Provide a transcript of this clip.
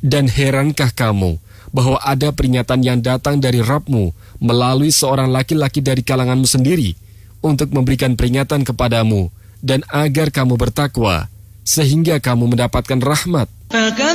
Dan herankah kamu bahwa ada peringatan yang datang dari Rabb-Mu melalui seorang laki-laki dari kalanganmu sendiri untuk memberikan peringatan kepadamu dan agar kamu bertakwa sehingga kamu mendapatkan rahmat.